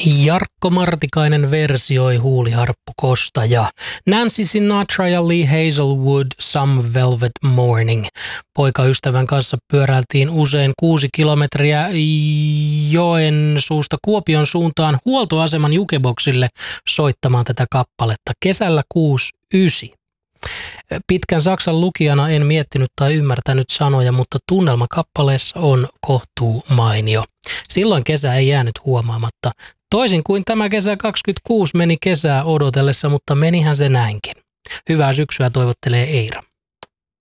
Jarkko Martikainen versioi Huuliharppu Kosta ja Nancy Sinatra ja Lee Hazelwood Some Velvet Morning. Poikaystävän kanssa pyöräiltiin usein 6 kilometriä Joensuusta Kuopion suuntaan huoltoaseman jukeboksille soittamaan tätä kappaletta kesällä 69. Pitkän saksan lukijana en miettinyt tai ymmärtänyt sanoja, mutta tunnelma kappaleessa on kohtuu mainio. Silloin kesä ei jäänyt huomaamatta. Toisin kuin tämä kesä 26 meni kesää odotellessa, mutta menihän se näinkin. Hyvää syksyä toivottelee Eira.